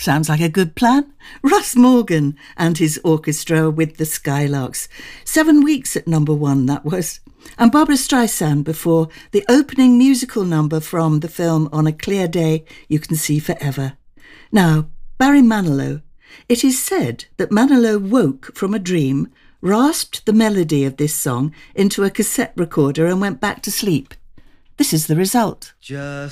Sounds like a good plan. Russ Morgan and his orchestra with the Skylarks. 7 weeks at number 1, that was. And Barbra Streisand before the opening musical number from the film On a Clear Day You Can See Forever. Now, Barry Manilow. It is said that Manilow woke from a dream, rasped the melody of this song into a cassette recorder and went back to sleep. This is the result. Just